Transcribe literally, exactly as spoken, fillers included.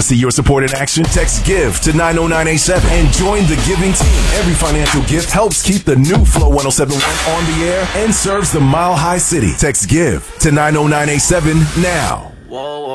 see your support in action? Text GIVE to nine oh nine eight seven and join the giving team. Every financial gift helps keep the new Flow one oh seven point one on the air and serves the Mile High City. Text GIVE to nine oh nine eight seven now. Whoa.